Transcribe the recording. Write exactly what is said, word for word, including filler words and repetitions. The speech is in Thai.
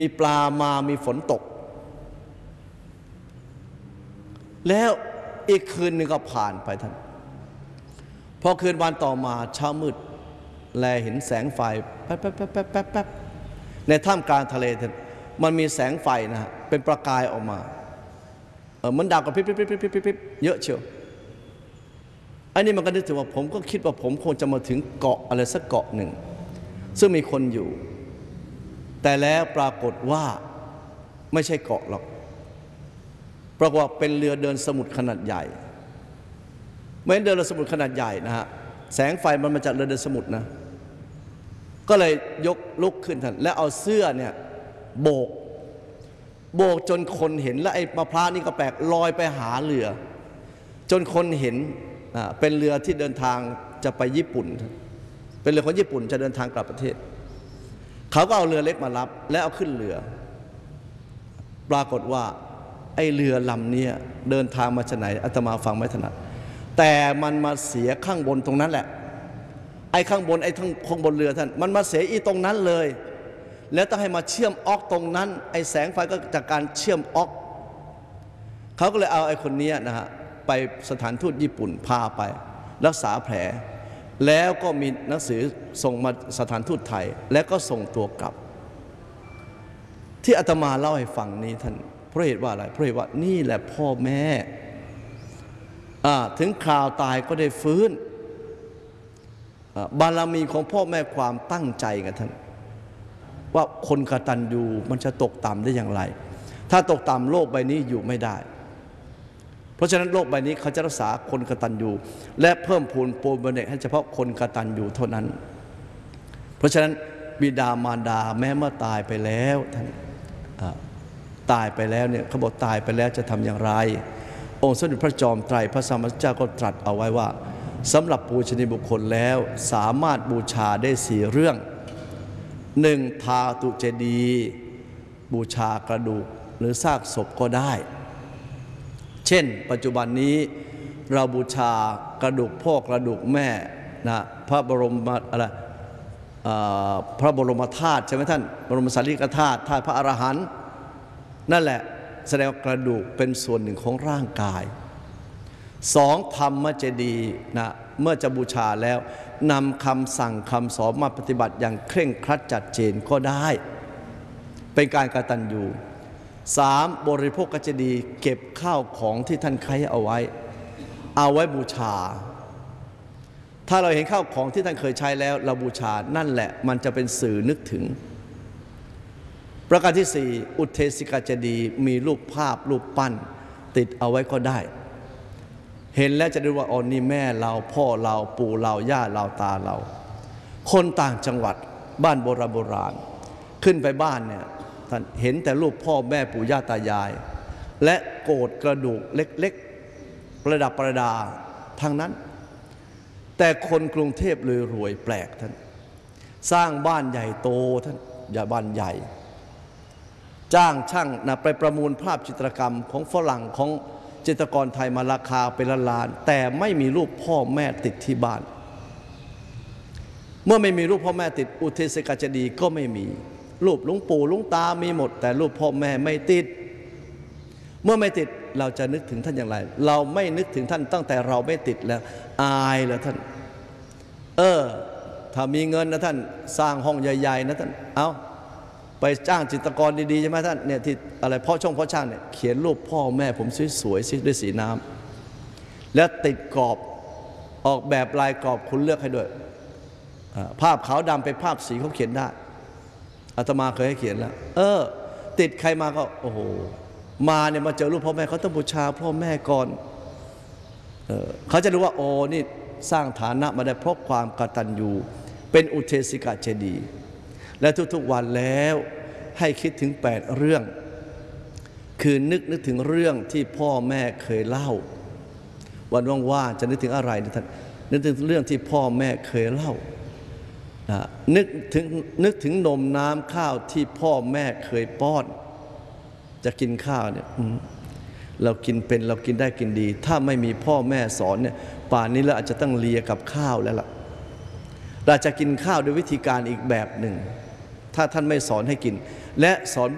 มีปลามามีฝนตกแล้วอีกคืนหนึ่งก็ผ่านไปท่านพอคืนวันต่อมาเช้ามืดแลเห็นแสงไฟแป๊บแป๊บแป๊บแป๊บแป๊บแป๊บในท่ามกลางทะเลท่านมันมีแสงไฟนะฮะเป็นประกายออกมาเออมันดาวกับพริบพริบพริบพริบพริบเยอะเชียวอันนี้มันก็นึกถึงว่าผมก็คิดว่าผมคงจะมาถึงเกาะอะไรสักเกาะหนึ่งซึ่งมีคนอยู่แต่แล้วปรากฏว่าไม่ใช่เกาะหรอกปรากฏว่าเป็นเรือเดินสมุทรขนาดใหญ่ไม่เดินเรือสมุทรขนาดใหญ่นะฮะแสงไฟมันมาจากเรือเดินสมุทรนะก็เลยยกลุกขึ้นท่านแล้วเอาเสื้อเนี่ยโบกโบกจนคนเห็นและไอ้มะพร้าวนี่ก็แปลกลอยไปหาเรือจนคนเห็นเป็นเรือที่เดินทางจะไปญี่ปุ่นเป็นเรือของญี่ปุ่นจะเดินทางกลับประเทศเขาก็เอาเรือเล็กมารับแล้วเอาขึ้นเรือปรากฏว่าไอ้เรือลำนี้เดินทางมาจากไหนอาตมาฟังไม่ถนัดแต่มันมาเสียข้างบนตรงนั้นแหละไอ้ข้างบนไอ้ทั้งข้างบนเรือท่านมันมาเสียอีตรงนั้นเลยแล้วต้องให้มาเชื่อมออกตรงนั้นไอ้แสงไฟก็จากการเชื่อมออกเขาก็เลยเอาไอ้คนนี้นะฮะไปสถานทูตญี่ปุ่นพาไปรักษาแผลแล้วก็มีหนังสือส่งมาสถานทูตไทยแล้วก็ส่งตัวกลับที่อาตมาเล่าให้ฟังนี้ท่านเพราะเหตุว่าอะไรเพราะเหตุว่านี่แหละพ่อแม่ถึงคราวตายก็ได้ฟื้นบารมีของพ่อแม่ความตั้งใจกันท่านว่าคนกตัญญูมันจะตกต่ำได้อย่างไรถ้าตกต่ำโลกใบนี้อยู่ไม่ได้เพราะฉะนั้นโลกใบนี้เขาจะรักษาคนกตัญญูและเพิ่มพูนปูนบำเหน็จให้เฉพาะคนกตัญญูเท่านั้นเพราะฉะนั้นบิดามารดาแม้เมื่อตายไปแล้วท่านตายไปแล้วเนี่ยเขาบอกตายไปแล้วจะทำอย่างไรองค์สมเด็จพระจอมไตรพระสัมมาสัมพุทธเจ้าก็ตรัสเอาไว้ว่าสำหรับปูชนียบุคคลแล้วสามารถบูชาได้สี่เรื่องหนึ่งทาตุเจดีย์บูชากระดูกหรือซากศพก็ได้เช่นปัจจุบันนี้เราบูชากระดูกพ่อกระดูกแม่นะพระบรมอะไรพระบรมธาตุใช่ไหมท่านบรมสารีริกธาตุธาตุพระอรหันต์นั่นแหละแสดงว่ากระดูกเป็นส่วนหนึ่งของร่างกายสองธรรมเจดีย์นะเมื่อจะบูชาแล้วนำคำสั่งคำสอนมาปฏิบัติอย่างเคร่งครัดจัดเจนก็ได้เป็นการกตัญญูสามบริโภคเจดีย์เก็บข้าวของที่ท่านใช้เอาไว้เอาไว้บูชาถ้าเราเห็นข้าวของที่ท่านเคยใช้แล้วเราบูชานั่นแหละมันจะเป็นสื่อนึกถึงประการที่สี่อุเทศิกาเจดีย์มีรูปภาพรูปปั้นติดเอาไว้ก็ได้เห็นแล้วจะรู้ว่าอ๋อนี่แม่เราพ่อเราปู่เราย่าเราตาเราคนต่างจังหวัดบ้านโบราณโบราณขึ้นไปบ้านเนี่ยท่านเห็นแต่รูปพ่อแม่ปู่ย่าตายายและโกรธกระดูกเล็กๆประดับประดาทางนั้นแต่คนกรุงเทพเลยรวยแปลกท่านสร้างบ้านใหญ่โตท่านอย่าบ้านใหญ่จ้างช่างนะไปประมูลภาพจิตรกรรมของฝรั่งของจิตรกรไทยมาราคาเป็นล้านๆแต่ไม่มีรูปพ่อแม่ติดที่บ้านเมื่อไม่มีรูปพ่อแม่ติดอุเทศิกาเจดีย์ก็ไม่มีรูปหลวงปู่หลวงตามีหมดแต่รูปพ่อแม่ไม่ติดเมื่อไม่ติดเราจะนึกถึงท่านอย่างไรเราไม่นึกถึงท่านตั้งแต่เราไม่ติดแล้วอายแล้วท่านเออถ้ามีเงินนะท่านสร้างห้องใหญ่ๆนะท่านเอาไปจ้างจิตรกรดีๆใช่ไหมท่านเนี่ยที่อะไรพ่อช่องพ่อช่างเนี่ยเขียนรูปพ่อแม่ผมสวยๆด้วยสีน้ำแล้วติดกรอบออกแบบลายกรอบคุณเลือกให้ด้วยภาพขาวดำเป็นภาพสีเขาเขียนได้อาตมาเคยให้เขียนแล้วเออติดใครมาก็โอ้โหมาเนี่ยมาเจอรูปพ่อแม่เขาต้องบูชาพ่อแม่ก่อนเออเขาจะรู้ว่าโอ้นี่สร้างฐานะมาได้เพราะความกตัญญูเป็นอุเทศิกาเจดีย์และทุกๆวันแล้วให้คิดถึงแปดเรื่องคือนึกนึกถึงเรื่องที่พ่อแม่เคยเล่าวันว่างๆจะนึกถึงอะไรนะท่านนึกถึงเรื่องที่พ่อแม่เคยเล่านึกถึงนึกถึงนมน้ำข้าวที่พ่อแม่เคยป้อนจะกินข้าวเนี่ยเรากินเป็นเรากินได้กินดีถ้าไม่มีพ่อแม่สอนเนี่ยป่านนี้เราอาจจะต้องเลียกับข้าวแล้วล่ะเราจะกินข้าวด้วยวิธีการอีกแบบหนึ่งถ้าท่านไม่สอนให้กินและสอน